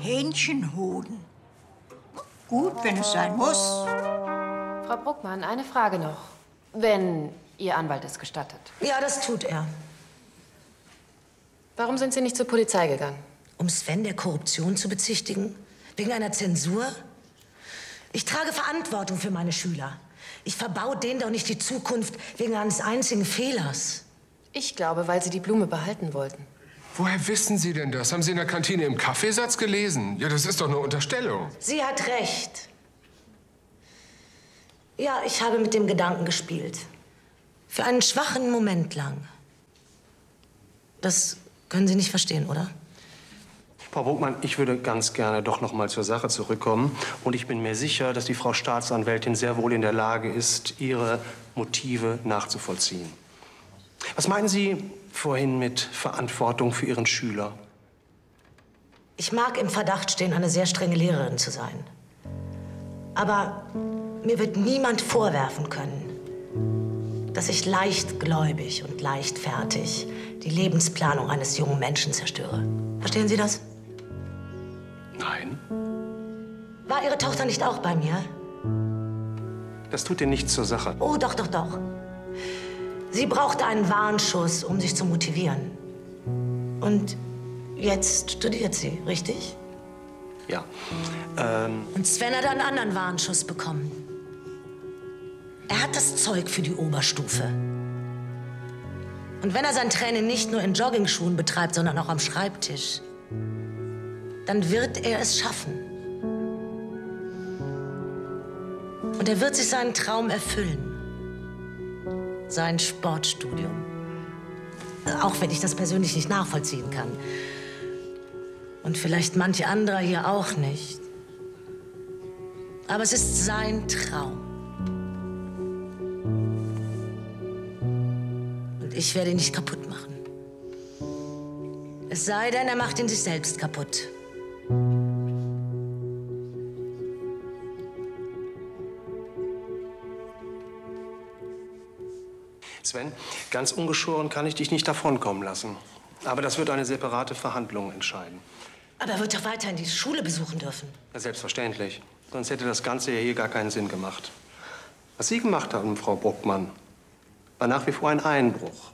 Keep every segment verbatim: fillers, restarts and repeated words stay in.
Hähnchenhoden. Gut, wenn es sein muss. Frau Bruckmann, eine Frage noch. Wenn Ihr Anwalt es gestattet. Ja, das tut er. Warum sind Sie nicht zur Polizei gegangen? Um Sven der Korruption zu bezichtigen? Wegen einer Zensur? Ich trage Verantwortung für meine Schüler. Ich verbau denen doch nicht die Zukunft wegen eines einzigen Fehlers. Ich glaube, weil Sie die Blume behalten wollten. Woher wissen Sie denn das? Haben Sie in der Kantine im Kaffeesatz gelesen? Ja, das ist doch eine Unterstellung. Sie hat recht. Ja, ich habe mit dem Gedanken gespielt. Für einen schwachen Moment lang. Das können Sie nicht verstehen, oder? Frau Bruckmann, ich würde ganz gerne doch noch mal zur Sache zurückkommen. Und ich bin mir sicher, dass die Frau Staatsanwältin sehr wohl in der Lage ist, ihre Motive nachzuvollziehen. Was meinen Sie vorhin mit Verantwortung für Ihren Schüler? Ich mag im Verdacht stehen, eine sehr strenge Lehrerin zu sein. Aber mir wird niemand vorwerfen können, dass ich leichtgläubig und leichtfertig die Lebensplanung eines jungen Menschen zerstöre. Verstehen Sie das? Nein. War Ihre Tochter nicht auch bei mir? Das tut dir nichts zur Sache. Oh, doch, doch, doch. Sie brauchte einen Warnschuss, um sich zu motivieren. Und jetzt studiert sie, richtig? Ja. Ähm... Und Sven hat einen anderen Warnschuss bekommen. Er hat das Zeug für die Oberstufe. Und wenn er sein Training nicht nur in Joggingschuhen betreibt, sondern auch am Schreibtisch, dann wird er es schaffen. Und er wird sich seinen Traum erfüllen. Sein Sportstudium. Auch wenn ich das persönlich nicht nachvollziehen kann. Und vielleicht manche andere hier auch nicht. Aber es ist sein Traum. Und ich werde ihn nicht kaputt machen. Es sei denn, er macht ihn sich selbst kaputt. Sven, ganz ungeschoren kann ich dich nicht davonkommen lassen. Aber das wird eine separate Verhandlung entscheiden. Aber er wird doch weiterhin die Schule besuchen dürfen. Ja, selbstverständlich. Sonst hätte das Ganze ja hier gar keinen Sinn gemacht. Was Sie gemacht haben, Frau Bruckmann, war nach wie vor ein Einbruch.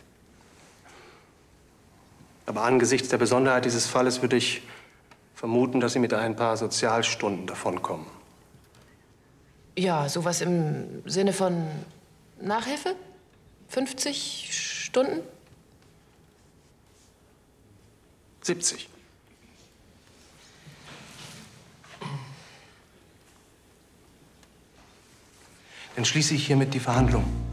Aber angesichts der Besonderheit dieses Falles würde ich vermuten, dass Sie mit ein paar Sozialstunden davonkommen. Ja, sowas im Sinne von Nachhilfe? fünfzig Stunden? siebzig. Dann schließe ich hiermit die Verhandlung.